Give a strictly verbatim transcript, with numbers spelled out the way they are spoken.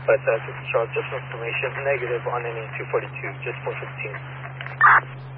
But uh, Charles, just for information, negative on ending two forty-two, just four fifteen.